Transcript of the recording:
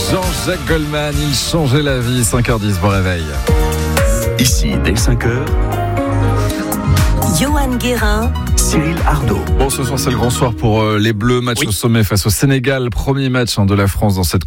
Jean-Jacques Goldman, il changeait la vie. 5h10, bon réveil. Ici, dès 5h, Johan Guérin, Cyril Ardo. Bon, ce soir, c'est le grand soir pour les Bleus. Match au sommet face au Sénégal. Premier match de la France dans cette